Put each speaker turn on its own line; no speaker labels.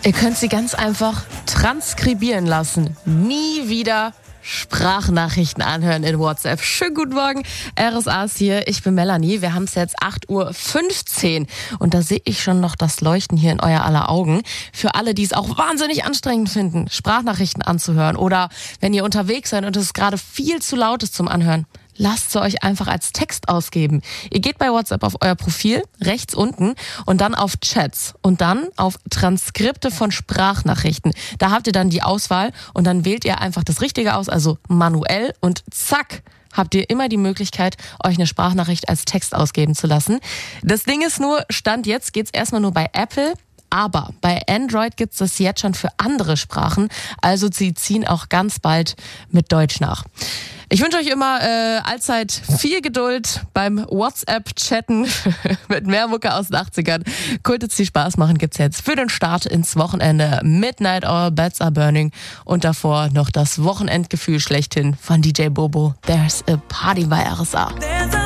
Ihr könnt sie ganz einfach transkribieren lassen. Nie wieder Sprachnachrichten anhören in WhatsApp. Schönen guten Morgen, RSA ist hier. Ich bin Melanie. Wir haben es jetzt 8:15 Uhr und da sehe ich schon noch das Leuchten hier in euer aller Augen. Für alle, die es auch wahnsinnig anstrengend finden, Sprachnachrichten anzuhören oder wenn ihr unterwegs seid und es gerade viel zu laut ist zum Anhören, lasst sie euch einfach als Text ausgeben. Ihr geht bei WhatsApp auf euer Profil, rechts unten und dann auf Chats und dann auf Transkripte von Sprachnachrichten. Da habt ihr dann die Auswahl und dann wählt ihr einfach das Richtige aus, also manuell und zack, habt ihr immer die Möglichkeit, euch eine Sprachnachricht als Text ausgeben zu lassen. Das Ding ist nur, Stand jetzt geht's erstmal nur bei Apple. Aber bei Android gibt's das jetzt schon für andere Sprachen, also sie ziehen auch ganz bald mit Deutsch nach. Ich wünsche euch immer allzeit viel Geduld beim WhatsApp-Chatten mit mehr Mucke aus den 80ern. Kultets, die Spaß machen, gibt's jetzt für den Start ins Wochenende. Midnight All Beds Are Burning und davor noch das Wochenendgefühl schlechthin von DJ Bobo. There's a Party bei RSA.